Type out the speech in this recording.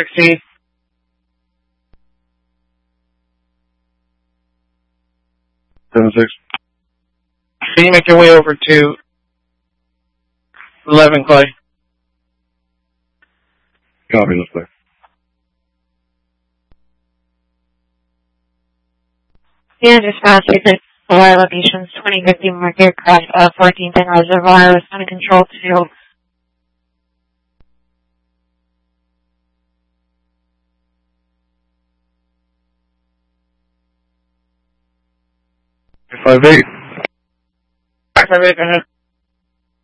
16. Seven six. Can you make your way over to 11 Clay? Copy, let's play. And dispatch exit Hawaii locations 2050 Market, crash 14th and Reservoir, responding control to 58. 58, go ahead.